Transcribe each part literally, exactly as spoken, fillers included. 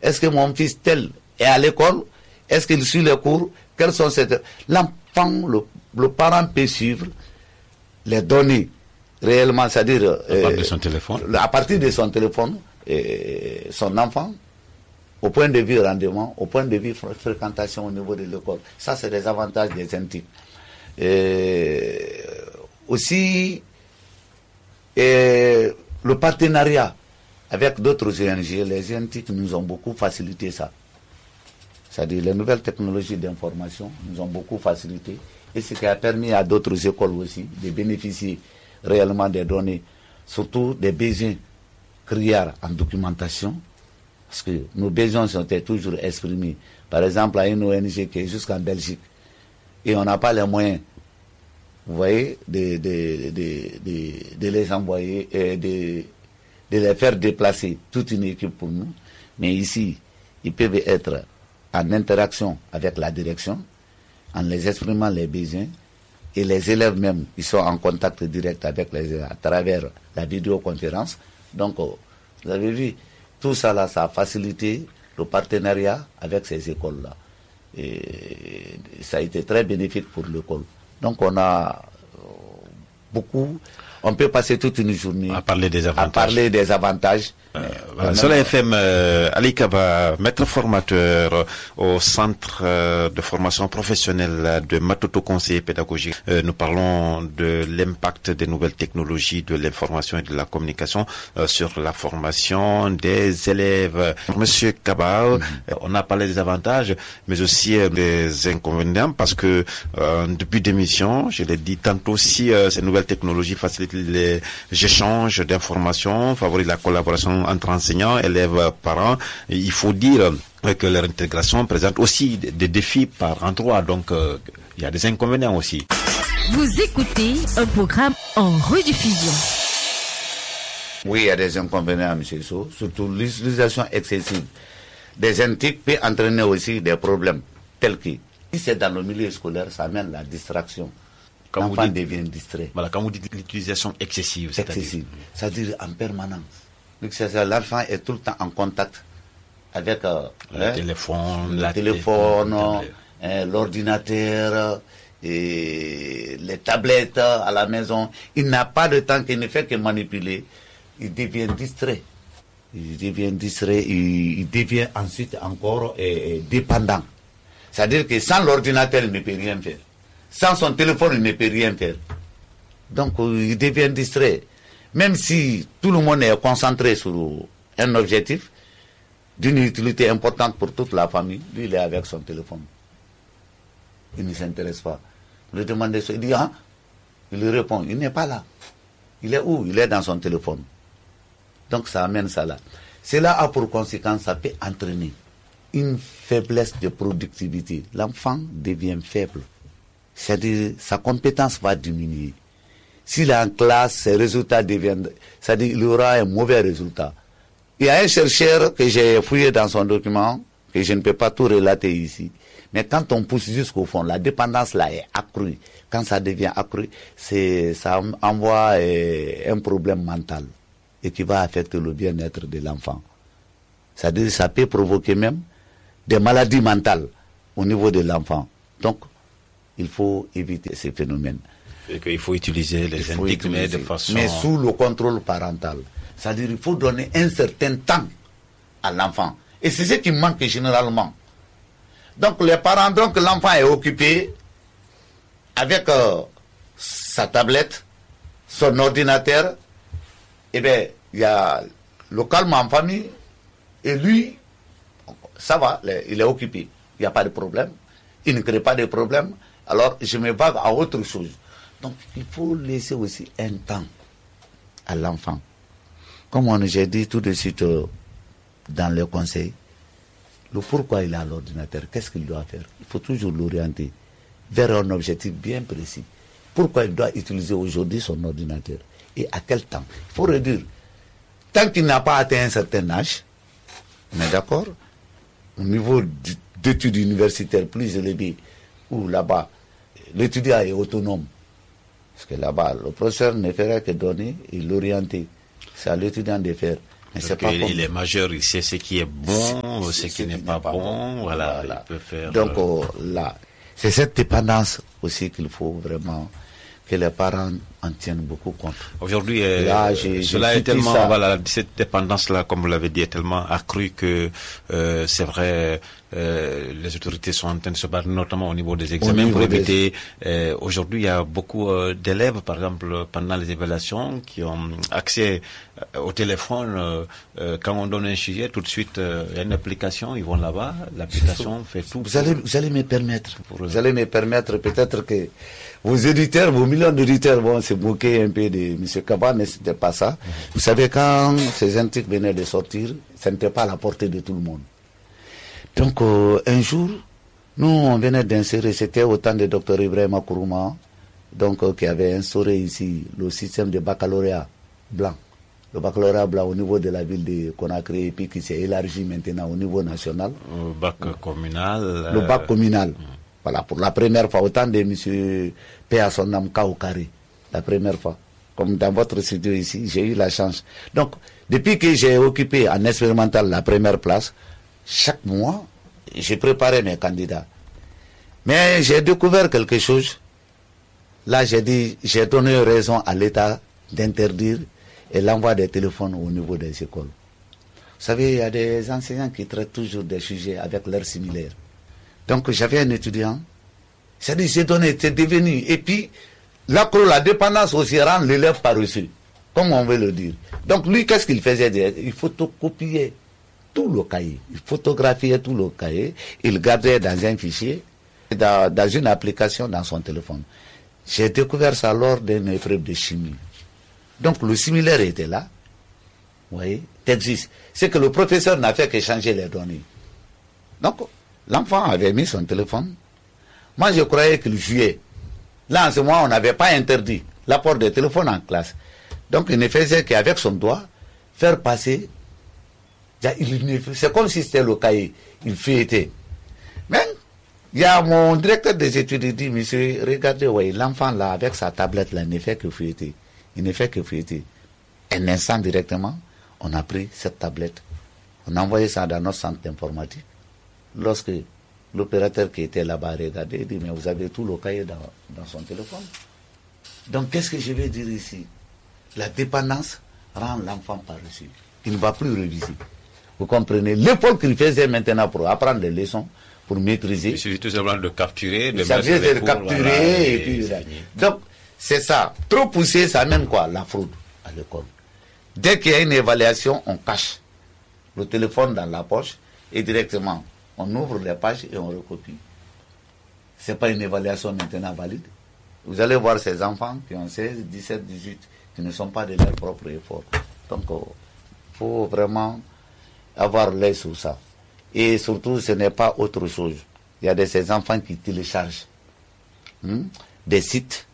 Est-ce que mon fils tel est à l'école? Est-ce qu'il suit les cours? Quels sont ces... L'enfant, le, le parent peut suivre les données réellement, c'est-à-dire... À partir euh, de son téléphone. À partir de son téléphone, et son enfant, au point de vue rendement, au point de vue fréquentation au niveau de l'école. Ça, c'est les avantages des intiques. Et aussi, et le partenariat avec d'autres O N G, les intiques nous ont beaucoup facilité ça. C'est-à-dire les nouvelles technologies d'information nous ont beaucoup facilité. Et ce qui a permis à d'autres écoles aussi de bénéficier réellement des données, surtout des besoins criards en documentation, parce que nos besoins sont toujours exprimés. Par exemple, à une O N G qui est jusqu'en Belgique, et on n'a pas les moyens, vous voyez, de, de, de, de, de les envoyer, et de, de les faire déplacer toute une équipe pour nous. Mais ici, ils peuvent être en interaction avec la direction, en les exprimant les besoins, et les élèves même, ils sont en contact direct avec les élèves à travers la vidéoconférence. Donc, vous avez vu, tout ça là, ça a facilité le partenariat avec ces écoles-là. Et ça a été très bénéfique pour l'école. Donc, on a beaucoup... On peut passer toute une journée à parler des avantages. À parler des avantages. Euh, voilà. Soleil F M, euh, Ali Kaba, maître formateur euh, au centre euh, de formation professionnelle de Matoto, conseiller pédagogique. Euh, nous parlons de l'impact des nouvelles technologies de l'information et de la communication euh, sur la formation des élèves. Monsieur Kaba, mm-hmm. euh, on a parlé des avantages, mais aussi euh, des inconvénients, parce que euh, depuis d'émission, je l'ai dit tantôt, si euh, ces nouvelles technologies facilitent les échanges d'informations, favorisent la collaboration entre enseignants, élèves, parents. Et il faut dire que leur intégration présente aussi des défis par endroit, donc euh, il y a des inconvénients aussi. Vous écoutez un programme en rediffusion. Oui, il y a des inconvénients, M. So, surtout l'utilisation excessive des intiques peut entraîner aussi des problèmes tels que, si c'est dans le milieu scolaire, ça amène la distraction. Quand l'enfant dites, devient distrait. Voilà, quand vous dites l'utilisation excessive, excessive, c'est-à-dire en permanence. L'enfant est tout le temps en contact avec euh, le hein, téléphone, le la téléphone, euh, l'ordinateur, et les tablettes à la maison. Il n'a pas de temps qu'il ne fait que manipuler. Il devient distrait. Il devient distrait, il, il devient ensuite encore euh, dépendant. C'est-à-dire que sans l'ordinateur, il ne peut rien faire. Sans son téléphone, il ne peut rien faire. Donc, il devient distrait. Même si tout le monde est concentré sur un objectif d'une utilité importante pour toute la famille, lui, il est avec son téléphone. Il ne s'intéresse pas. Vous lui demandez ça, il dit, ah, il lui répond, il n'est pas là. Il est où? Il est dans son téléphone. Donc, ça amène ça là. Cela a pour conséquence, ça peut entraîner une faiblesse de productivité. L'enfant devient faible. C'est-à-dire, sa compétence va diminuer. S'il est en classe, ses résultats deviennent... C'est-à-dire qu'il aura un mauvais résultat. Il y a un chercheur que j'ai fouillé dans son document, que je ne peux pas tout relater ici. Mais quand on pousse jusqu'au fond, la dépendance là est accrue. Quand ça devient accru, c'est, ça envoie euh, un problème mental et qui va affecter le bien-être de l'enfant. C'est-à-dire que ça peut provoquer même des maladies mentales au niveau de l'enfant. Donc, il faut éviter ces phénomènes. Et qu'il faut utiliser les intiques, mais de façon... Mais sous le contrôle parental. C'est-à-dire qu'il faut donner un certain temps à l'enfant. Et c'est ce qui manque généralement. Donc les parents, donc l'enfant est occupé avec euh, sa tablette, son ordinateur. Et bien, il y a le calme en famille. Et lui, ça va, il est occupé. Il n'y a pas de problème. Il ne crée pas de problème. Alors, je me bats à autre chose. Donc, il faut laisser aussi un temps à l'enfant. Comme on j'ai dit tout de suite euh, dans le conseil, le pourquoi il a l'ordinateur, qu'est-ce qu'il doit faire? Il faut toujours l'orienter vers un objectif bien précis. Pourquoi il doit utiliser aujourd'hui son ordinateur? Et à quel temps? Il faut redire. Tant qu'il n'a pas atteint un certain âge, on est d'accord? Au niveau d'études universitaires plus élevées, où là-bas, l'étudiant est autonome. Parce que là-bas, le professeur ne ferait que donner et l'orienter. C'est à l'étudiant de faire. Mais c'est pas il, il est majeur, il sait ce qui est bon, ce qui n'est pas, pas bon, bon. Voilà, voilà, il peut faire... Donc euh, là, c'est cette dépendance aussi qu'il faut vraiment que les parents en tiennent beaucoup compte. Aujourd'hui, euh, cela est tellement, ça. Voilà, cette dépendance-là, comme vous l'avez dit, est tellement accrue que euh, c'est vrai, euh, les autorités sont en train de se battre, notamment au niveau des examens, niveau pour éviter. Des... Euh, aujourd'hui, il y a beaucoup euh, d'élèves, par exemple, pendant les évaluations, qui ont accès euh, au téléphone. Euh, euh, quand on donne un sujet, tout de suite, euh, il y a une application, ils vont là-bas, l'application fait tout. Vous pour, allez, vous allez me permettre, pour, vous allez me permettre peut-être que vos éditeurs, vos millions d'auditeurs vont se moquer un peu de M. Kaba, mais c'était pas ça. Mmh. Vous savez, quand ces articles venaient de sortir, ça n'était pas à la portée de tout le monde. Donc, euh, un jour, nous, on venait d'insérer, c'était au temps de docteur Ibrahim Kourouma, donc, euh, qui avait instauré ici le système de baccalauréat blanc. Le baccalauréat blanc au niveau de la ville de Conakry, et puis qui s'est élargi maintenant au niveau national. Le bac communal. Le bac communal. Euh... Voilà, pour la première fois, autant de M. P. à son âme Kaoukari, la première fois. Comme dans votre studio ici, j'ai eu la chance. Donc, depuis que j'ai occupé en expérimental la première place, chaque mois, j'ai préparé mes candidats. Mais j'ai découvert quelque chose. Là, j'ai dit, j'ai donné raison à l'État d'interdire et l'envoi des téléphones au niveau des écoles. Vous savez, il y a des enseignants qui traitent toujours des sujets avec leurs similaires. Donc j'avais un étudiant, c'est-à-dire j'ai donné, c'est devenu, et puis l'accro, la dépendance aussi rend l'élève paresseux, comme on veut le dire. Donc lui, qu'est-ce qu'il faisait? Il photocopiait tout le cahier, il photographiait tout le cahier, il gardait dans un fichier, dans, dans une application dans son téléphone. J'ai découvert ça lors d'une épreuve de chimie. Donc le similaire était là, vous voyez, existe. C'est que le professeur n'a fait que changer les données. Donc, l'enfant avait mis son téléphone. Moi, je croyais qu'il jouait. Là, en ce moment, on n'avait pas interdit l'apport des téléphones en classe. Donc, il ne faisait qu'avec son doigt faire passer. C'est comme si c'était le cahier. Il feuilletait. Mais, il y a mon directeur des études qui dit, monsieur, regardez, ouais, l'enfant là, avec sa tablette là, il ne fait que feuilleter. Il ne fait que feuilleter. Un instant directement, on a pris cette tablette. On a envoyé ça dans notre centre d'informatique. Lorsque l'opérateur qui était là-bas regardait, il dit, mais vous avez tout le cahier dans, dans son téléphone. Donc, qu'est-ce que je vais dire ici? La dépendance rend l'enfant paresseux. Il ne va plus réviser. Vous comprenez? L'effort qu'il faisait maintenant pour apprendre des leçons, pour maîtriser. Il suffit tout simplement de capturer, de mettre les cours, capturer, voilà, et, et puis, donc, c'est ça. Trop poussé, ça amène quoi? La fraude à l'école. Dès qu'il y a une évaluation, on cache le téléphone dans la poche et directement, on ouvre les pages et on recopie. Ce n'est pas une évaluation maintenant valide. Vous allez voir ces enfants qui ont seize, dix-sept, dix-huit, qui ne sont pas de leur propre effort. Donc, il faut vraiment avoir l'œil sur ça. Et surtout, ce n'est pas autre chose. Il y a de ces enfants qui téléchargent hein, des sites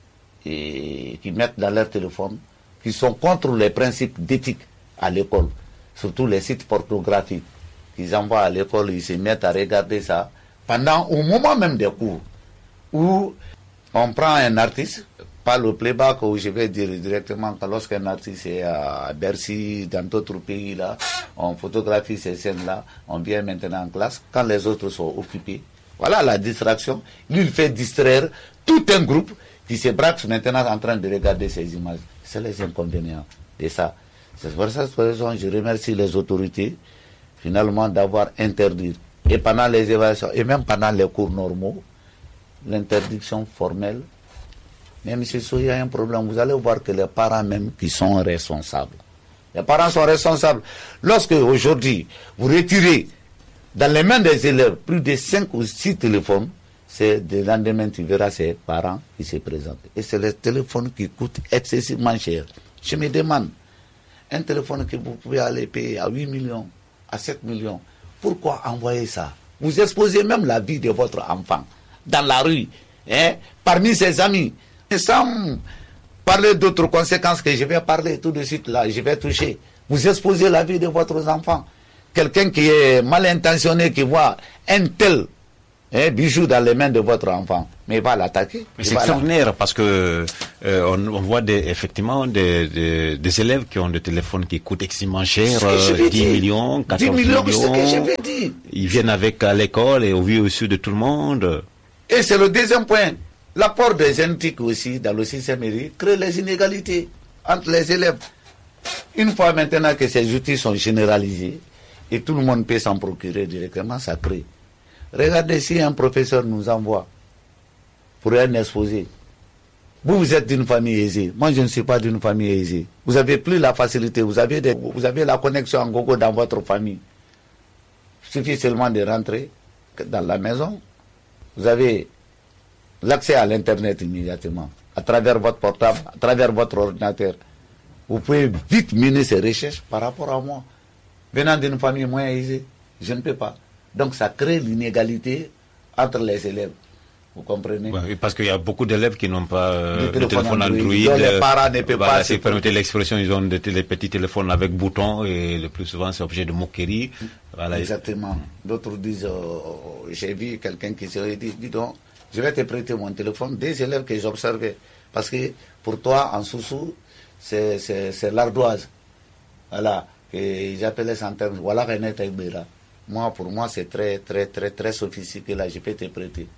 et qui mettent dans leur téléphone, qui sont contre les principes d'éthique à l'école, surtout les sites pornographiques. Ils envoient à l'école, ils se mettent à regarder ça pendant, au moment même des cours, où on prend un artiste, pas le playback, où je vais dire directement que lorsqu'un artiste est à Bercy, dans d'autres pays là, on photographie ces scènes-là, on vient maintenant en classe, quand les autres sont occupés. Voilà la distraction. Lui, il fait distraire tout un groupe qui se braque maintenant en train de regarder ces images. C'est les inconvénients de ça. C'est pour cette raison que je remercie les autorités finalement d'avoir interdit, et pendant les évaluations, et même pendant les cours normaux, l'interdiction formelle. Même si il y a un problème, vous allez voir que les parents même qui sont responsables. Les parents sont responsables. Lorsque aujourd'hui, vous retirez dans les mains des élèves plus de cinq ou six téléphones, c'est le lendemain, tu verras ces parents qui se présentent. Et c'est les téléphones qui coûtent excessivement cher. Je me demande, un téléphone que vous pouvez aller payer à huit millions, à sept millions, pourquoi envoyer ça? Vous exposez même la vie de votre enfant dans la rue, hein, parmi ses amis, et sans parler d'autres conséquences que je vais parler tout de suite là, je vais toucher. Vous exposez la vie de votre enfant. Quelqu'un qui est mal intentionné, qui voit un tel un bijou dans les mains de votre enfant, mais il va l'attaquer. Mais c'est extraordinaire parce que euh, on, on voit des, effectivement des, des, des élèves qui ont des téléphones qui coûtent extrêmement cher, euh, dix millions, quatorze millions. C'est ce que je veux dire. Ils viennent avec à l'école et au vu au su de tout le monde. Et c'est le deuxième point. L'apport des génétiques aussi dans le système éducatif crée les inégalités entre les élèves. Une fois maintenant que ces outils sont généralisés et tout le monde peut s'en procurer directement, ça crée. Regardez si un professeur nous envoie pour un exposé. Vous, vous êtes d'une famille aisée. Moi, je ne suis pas d'une famille aisée. Vous avez plus la facilité. Vous avez, des, vous avez la connexion en gogo dans votre famille. Il suffit seulement de rentrer dans la maison. Vous avez l'accès à l'Internet immédiatement, à travers votre portable, à travers votre ordinateur. Vous pouvez vite mener ces recherches par rapport à moi. Venant d'une famille moins aisée, je ne peux pas. Donc ça crée l'inégalité entre les élèves. Vous comprenez? Oui, parce qu'il y a beaucoup d'élèves qui n'ont pas euh, de de téléphone Android. Android les parents ne peuvent voilà, pas. Si vous permettez l'expression, ils ont des, des petits téléphones avec boutons et le plus souvent c'est objet de moquerie. Voilà. Exactement. D'autres disent, euh, j'ai vu quelqu'un qui se dit, dis donc, je vais te prêter mon téléphone. Des élèves que j'observais. Parce que pour toi, en sous-sous, c'est, c'est, c'est l'ardoise. Voilà. Et j'appelais ça en termes, voilà, René Taïbera. Moi, pour moi, c'est très, très, très, très sophistiqué. Là, je peux te prêter.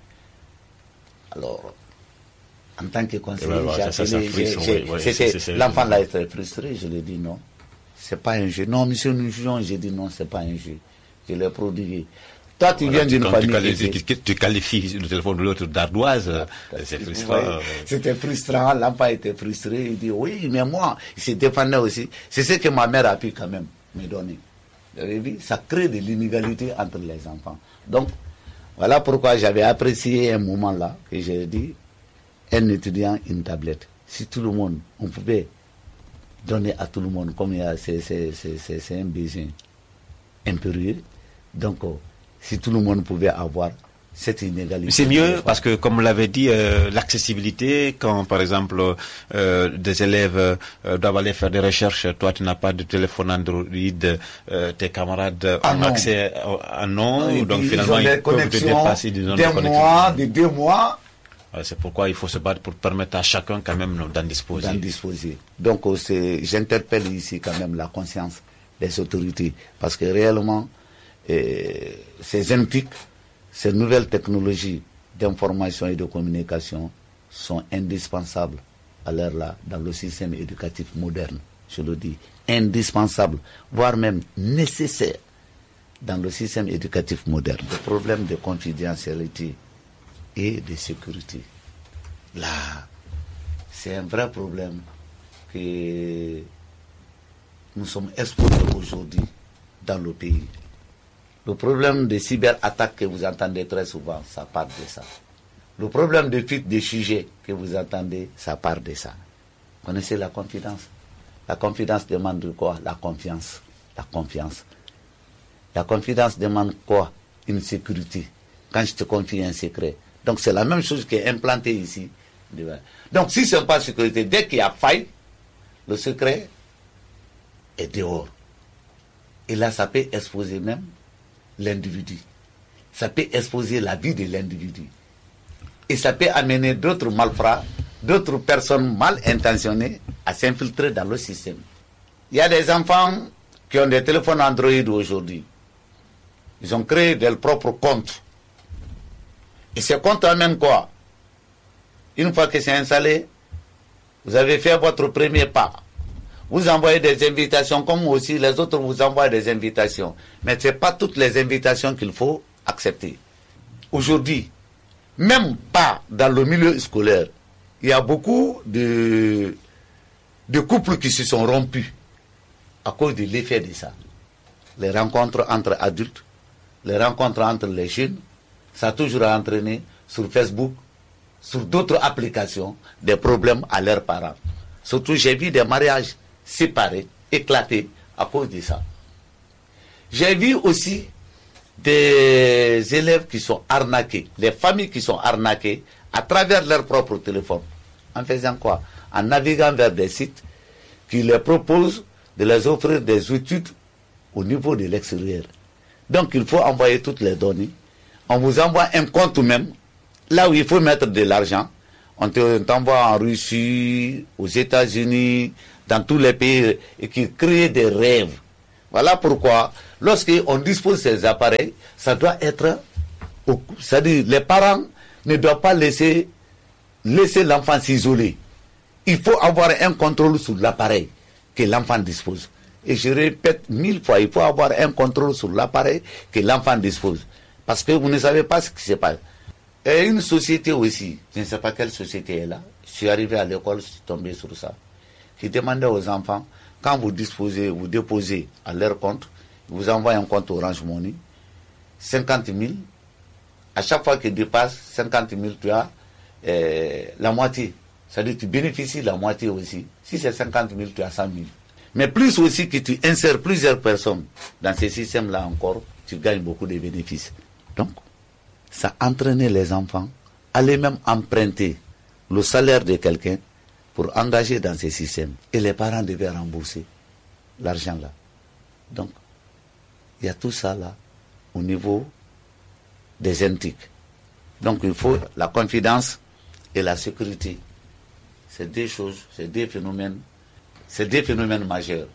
Alors, en tant que conseiller, ouais, ouais, j'ai appelé, j'ai, j'ai, ouais, c'était, l'enfant là était frustré, je lui ai dit non, c'est pas un jeu. Non, monsieur, nous jouons, j'ai dit non, c'est pas un jeu. Je l'ai prodigué. Toi, tu voilà, viens d'une famille. Tu qualifies, tu, tu qualifies le téléphone de l'autre d'ardoise, c'est frustrant. Ouais, c'était frustrant, l'enfant était frustré, il dit oui, mais moi, il se défendait aussi. C'est ce que ma mère a pu quand même me donner. Vous avez vu, ça crée de l'inégalité entre les enfants. Donc, voilà pourquoi j'avais apprécié un moment là, que j'ai dit, un étudiant, une tablette. Si tout le monde, on pouvait donner à tout le monde, comme il y a, c'est, c'est, c'est, c'est, c'est un besoin impérieux. Donc, oh, si tout le monde pouvait avoir cette inégalité. C'est mieux parce que, comme vous l'avez dit, euh, l'accessibilité, quand par exemple euh, des élèves euh, doivent aller faire des recherches, toi tu n'as pas de téléphone Android, euh, tes camarades ah ont non. accès à non, oui, donc ils finalement ont des ils peuvent te dépasser des mois, de deux mois. C'est pourquoi il faut se battre pour permettre à chacun quand même d'en disposer. D'en disposer. Donc c'est, j'interpelle ici quand même la conscience des autorités parce que réellement euh, ces génétiques, ces nouvelles technologies d'information et de communication sont indispensables à l'heure là dans le système éducatif moderne. Je le dis, indispensables, voire même nécessaires dans le système éducatif moderne. Le problème de confidentialité et de sécurité, là, c'est un vrai problème que nous sommes exposés aujourd'hui dans le pays. Le problème de cyberattaques que vous entendez très souvent, ça part de ça. Le problème de fuite des sujets que vous entendez, ça part de ça. Vous connaissez la confidence? La confidence demande quoi? La confiance. La confiance. La confidence demande quoi? Une sécurité. Quand je te confie un secret. Donc c'est la même chose qui est implantée ici. Donc si ce n'est pas sécurité, dès qu'il y a faille, le secret est dehors. Et là, ça peut exposer même l'individu. Ça peut exposer la vie de l'individu. Et ça peut amener d'autres malfrats, d'autres personnes mal intentionnées à s'infiltrer dans le système. Il y a des enfants qui ont des téléphones Android aujourd'hui. Ils ont créé leurs propres comptes. Et ces comptes amènent quoi? Une fois que c'est installé, vous avez fait votre premier pas. Vous envoyez des invitations, comme aussi les autres vous envoient des invitations. Mais ce n'est pas toutes les invitations qu'il faut accepter. Aujourd'hui, même pas dans le milieu scolaire, il y a beaucoup de, de couples qui se sont rompus à cause de l'effet de ça. Les rencontres entre adultes, les rencontres entre les jeunes, ça a toujours entraîné sur Facebook, sur d'autres applications, des problèmes à leurs parents. Surtout, j'ai vu des mariages séparés, éclatés à cause de ça. J'ai vu aussi des élèves qui sont arnaqués, les familles qui sont arnaquées à travers leur propre téléphone. En faisant quoi? En naviguant vers des sites qui leur proposent de les offrir des études au niveau de l'extérieur. Donc il faut envoyer toutes les données. on vous envoie un compte même, là où il faut mettre de l'argent. On t'envoie en Russie, aux États-Unis, dans tous les pays, et qui créent des rêves. Voilà pourquoi, lorsqu'on dispose de ces appareils, ça doit être, c'est-à-dire les parents ne doivent pas laisser, laisser l'enfant s'isoler. Il faut avoir un contrôle sur l'appareil que l'enfant dispose. Et je répète mille fois, il faut avoir un contrôle sur l'appareil que l'enfant dispose. Parce que vous ne savez pas ce qui se passe. Et une société aussi, je ne sais pas quelle société est là, je suis arrivé à l'école, je suis tombé sur ça, qui demandait aux enfants, quand vous disposez, vous déposez à leur compte, ils vous envoient un compte Orange Money, cinquante mille, à chaque fois qu'il dépasse cinquante mille, tu as euh, la moitié. C'est-à-dire que tu bénéficies la moitié aussi. Si c'est cinquante mille, tu as cent mille. Mais plus aussi que tu insères plusieurs personnes dans ces systèmes-là encore, tu gagnes beaucoup de bénéfices. Donc, ça entraînait les enfants à aller même emprunter le salaire de quelqu'un pour engager dans ces systèmes. Et les parents devaient rembourser l'argent là. Donc, il y a tout ça là au niveau des intiques. Donc, il faut la confidence et la sécurité. C'est deux choses, c'est deux phénomènes, c'est deux phénomènes majeurs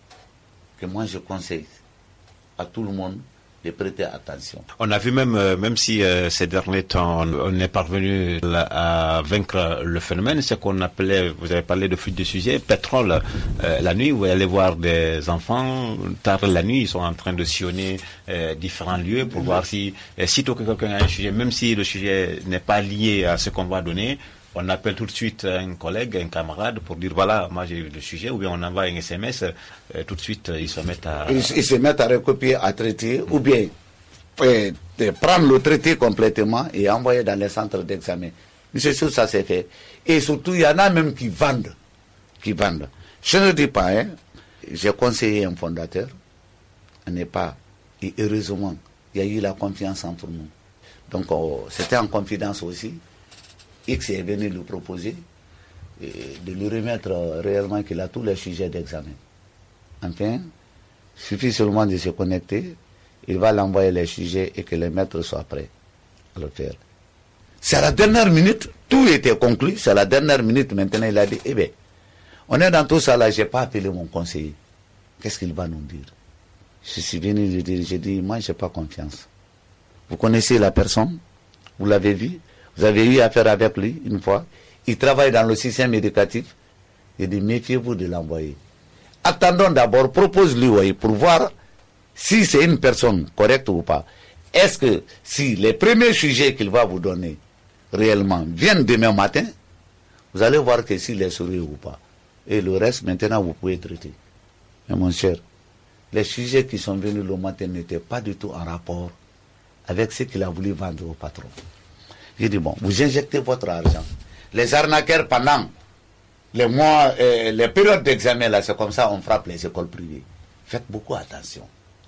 que moi je conseille à tout le monde de prêter attention. On a vu même, euh, même si euh, ces derniers temps on, on est parvenu à vaincre le phénomène, ce qu'on appelait, vous avez parlé de fuite de sujets, pétrole, euh, la nuit, vous allez voir des enfants, tard la nuit, ils sont en train de sillonner euh, différents lieux pour mmh. voir si, euh, sitôt que quelqu'un a un sujet, même si le sujet n'est pas lié à ce qu'on va donner, on appelle tout de suite un collègue, un camarade pour dire voilà, moi j'ai eu le sujet, ou bien on envoie un S M S, euh, tout de suite ils se mettent à... Ils, ils se mettent à recopier, à traiter, mmh. ou bien euh, de prendre le traité complètement et envoyer dans les centres d'examen. C'est sûr, ça c'est fait. Et surtout, il y en a même qui vendent. Qui vendent. Je ne dis pas, hein, j'ai conseillé un fondateur, on n'est pas, et heureusement, il y a eu la confiance entre nous. Donc oh, c'était en confidence aussi. X est venu lui proposer et de lui remettre euh, réellement qu'il a tous les sujets d'examen. Enfin, il suffit seulement de se connecter, il va l'envoyer les sujets et que les maîtres soient prêts à le faire. C'est à la dernière minute, tout était conclu, c'est à la dernière minute, maintenant il a dit, eh bien, on est dans tout ça là, je n'ai pas appelé mon conseiller. Qu'est-ce qu'il va nous dire? Je suis venu lui dire, j'ai dit, moi je n'ai pas confiance. Vous connaissez la personne, vous l'avez vu, vous avez eu affaire avec lui une fois. Il travaille dans le système éducatif. Il dit, méfiez-vous de l'envoyer. Attendons d'abord, propose-lui pour voir si c'est une personne correcte ou pas. Est-ce que si les premiers sujets qu'il va vous donner réellement viennent demain matin, vous allez voir que s'il est sérieux ou pas. Et le reste, maintenant, vous pouvez traiter. Mais mon cher, les sujets qui sont venus le matin n'étaient pas du tout en rapport avec ce qu'il a voulu vendre au patron. J'ai dit, bon, vous injectez votre argent. Les arnaqueurs, pendant les mois, euh, les périodes d'examen, là, c'est comme ça, on frappe les écoles privées. Faites beaucoup attention.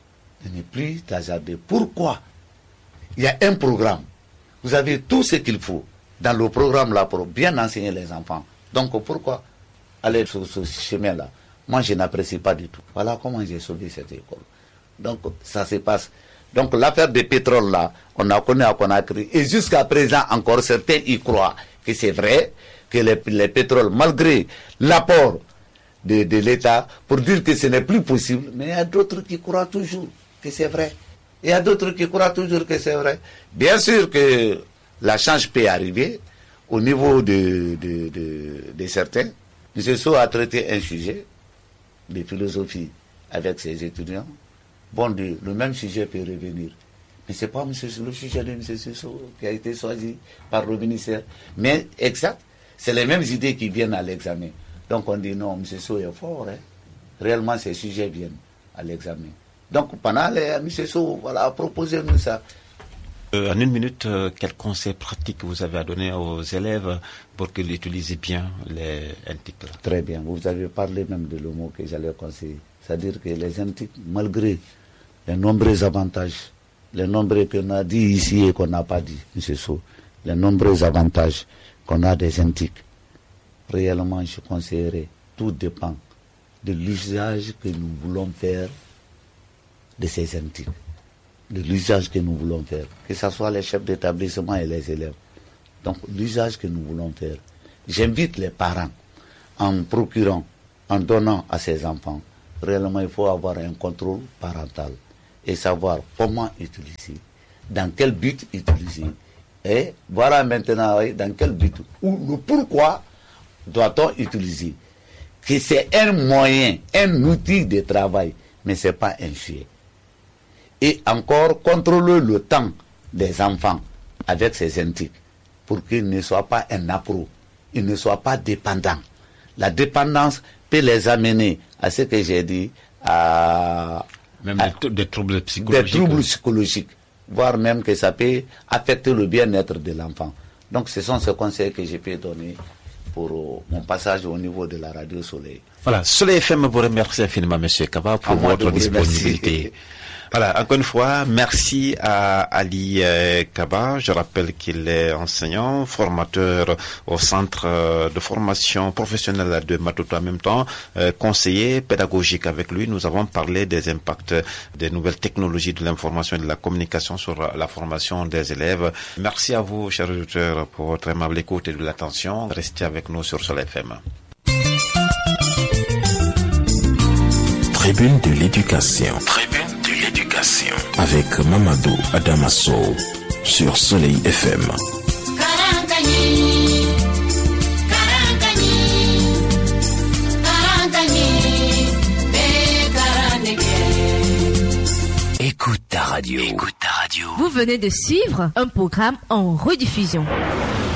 Ne n'est plus hasardeux. Pourquoi? Il y a un programme. Vous avez tout ce qu'il faut dans le programme là pour bien enseigner les enfants. Donc, pourquoi aller sur ce chemin-là? Moi, je n'apprécie pas du tout. Voilà comment j'ai sauvé cette école. Donc, ça se passe. Donc l'affaire du pétrole là, on a connu à Conakry. Et jusqu'à présent encore, certains y croient que c'est vrai, que les, les pétroles, malgré l'apport de, de l'État, pour dire que ce n'est plus possible, mais il y a d'autres qui croient toujours que c'est vrai. Il y a d'autres qui croient toujours que c'est vrai. Bien sûr que la change peut arriver au niveau de, de, de, de certains. M. Sow a traité un sujet de philosophie avec ses étudiants. Bon, le même sujet peut revenir. Mais ce n'est pas monsieur, le sujet de M. Sow qui a été choisi par le ministère. Mais exact, c'est les mêmes idées qui viennent à l'examen. Donc on dit non, M. Sow est fort. Hein. Réellement, ces sujets viennent à l'examen. Donc pendant les M. Sow, voilà, proposez-nous ça. Euh, en une minute, euh, quels conseils pratiques vous avez à donner aux élèves pour qu'ils utilisent bien les intiques? Très bien. Vous avez parlé même de le mot que j'allais conseiller. C'est-à-dire que les intiques, malgré les nombreux avantages, les nombreux qu'on a dit ici et qu'on n'a pas dit, M. Sow, les nombreux avantages qu'on a des intiques, réellement, je conseillerais, tout dépend de l'usage que nous voulons faire de ces intiques. de l'usage que nous voulons faire, que ce soit les chefs d'établissement et les élèves. Donc, l'usage que nous voulons faire. J'invite les parents, en procurant, en donnant à ces enfants, réellement, il faut avoir un contrôle parental et savoir comment utiliser, dans quel but utiliser, et voilà maintenant dans quel but, ou le pourquoi doit-on utiliser. Que c'est un moyen, un outil de travail, mais ce n'est pas un chien. Et encore, contrôler le temps des enfants avec ces intiques, pour qu'ils ne soient pas un accro, ils ne soient pas dépendants. La dépendance peut les amener à ce que j'ai dit, à... Même à, des, des troubles psychologiques. Des troubles psychologiques, voire même que ça peut affecter le bien-être de l'enfant. Donc ce sont ces conseils que je peux donner pour mon passage au niveau de la radio Soleil. Voilà, Soleil F M vous remercie infiniment, M. Kaba, pour votre disponibilité. Voilà, encore une fois, merci à Ali euh, Kaba. Je rappelle qu'il est enseignant, formateur au centre euh, de formation professionnelle de Matoto, en même temps euh, conseiller pédagogique. Avec lui, nous avons parlé des impacts des nouvelles technologies de l'information et de la communication sur la formation des élèves. Merci à vous, chers auditeurs, pour votre aimable écoute et de l'attention. Restez avec nous sur Soleil F M. Tribune de l'éducation. Tribune de l'éducation. Avec Mamadou Adamasso sur Soleil F M. Écoute ta radio. Écoute ta radio. Vous venez de suivre un programme en rediffusion.